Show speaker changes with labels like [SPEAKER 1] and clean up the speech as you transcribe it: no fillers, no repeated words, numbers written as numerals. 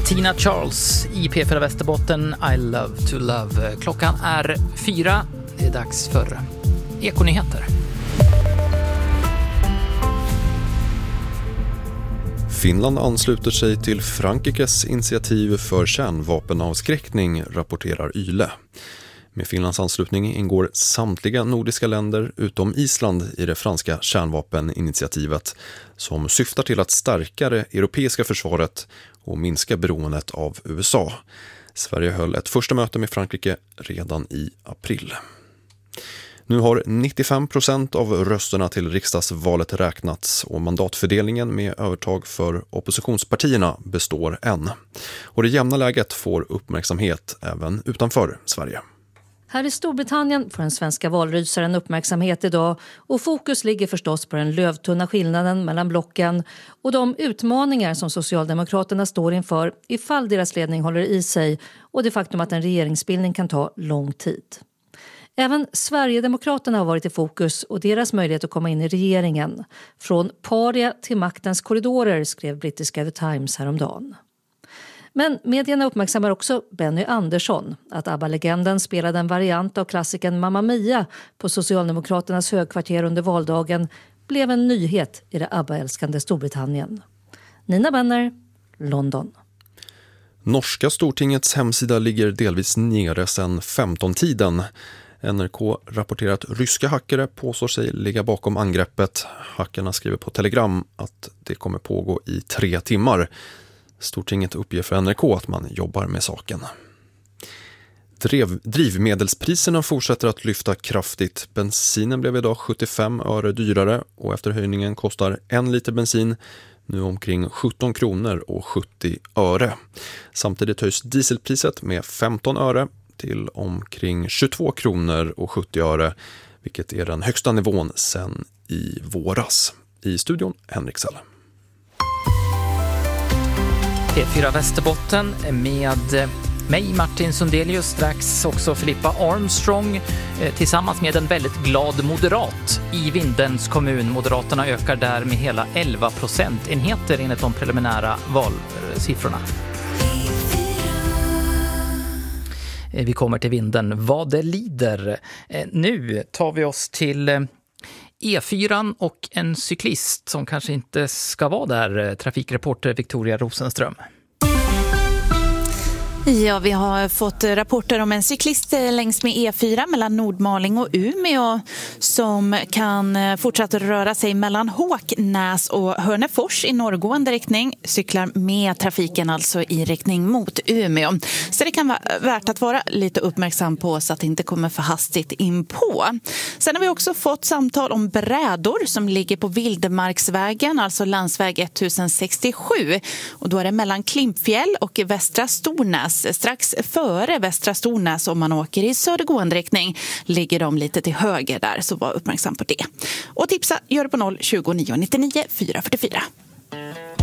[SPEAKER 1] Tina Charles i P4 Västerbotten, I Love to Love. Klockan är 4, det är dags för Ekonyheter.
[SPEAKER 2] Finland ansluter sig till Frankrikes initiativ för kärnvapenavskräckning, rapporterar YLE. Med Finlands anslutning ingår samtliga nordiska länder utom Island i det franska kärnvapeninitiativet som syftar till att stärka det europeiska försvaret och minska beroendet av USA. Sverige höll ett första möte med Frankrike redan i april. Nu har 95% av rösterna till riksdagsvalet räknats och mandatfördelningen med övertag för oppositionspartierna består än. Och det jämna läget får uppmärksamhet även utanför Sverige.
[SPEAKER 3] Här i Storbritannien får den svenska valrysaren uppmärksamhet idag och fokus ligger förstås på den lövtunna skillnaden mellan blocken och de utmaningar som Socialdemokraterna står inför ifall deras ledning håller i sig och det faktum att en regeringsbildning kan ta lång tid. Även Sverigedemokraterna har varit i fokus och deras möjlighet att komma in i regeringen. Från paria till maktens korridorer, skrev brittiska The Times häromdagen. Men medierna uppmärksammar också Benny Andersson, att ABBA-legenden spelade en variant av klassiken Mamma Mia på Socialdemokraternas högkvarter under valdagen, blev en nyhet i det ABBA-älskande Storbritannien. Nina Benner, London.
[SPEAKER 2] Norska Stortingets hemsida ligger delvis nere sedan 15-tiden. NRK rapporterar att ryska hackare påstår sig ligga bakom angreppet. Hackarna skriver på Telegram att det kommer pågå i 3 timmar. Stortinget uppger för NRK att man jobbar med saken. Drivmedelspriserna fortsätter att lyfta kraftigt. Bensinen blev idag 75 öre dyrare och efter höjningen kostar 1 liter bensin nu omkring 17 kronor och 70 öre. Samtidigt höjs dieselpriset med 15 öre till omkring 22 kronor och 70 öre, vilket är den högsta nivån sedan i våras. I studion Henrik Selle.
[SPEAKER 1] P4 Västerbotten med mig Martin Sundelius, strax också Filippa Armstrong tillsammans med en väldigt glad moderat i Vindelns kommun. Moderaterna ökar där med hela 11 procentenheter enligt de preliminära valsiffrorna. Vi kommer till Vindeln vad det lider. Nu tar vi oss till E4 och en cyklist som kanske inte ska vara där, trafikreporter Victoria Rosenström.
[SPEAKER 4] Ja, vi har fått rapporter om en cyklist längs med E4 mellan Nordmaling och Umeå som kan fortsätta röra sig mellan Håknäs och Hörnefors i norrgående riktning. Cyklar med trafiken alltså i riktning mot Umeå. Så det kan vara värt att vara lite uppmärksam på så att det inte kommer för hastigt in på. Sen har vi också fått samtal om brädor som ligger på Vildmarksvägen, alltså landsväg 1067. Och då är det mellan Klimpfjäll och Västra Stornäs. Strax före Västra Stornäs om man åker i södergående riktning ligger de lite till höger där, så var uppmärksam på det. Och tipsa gör det på 020 999 444.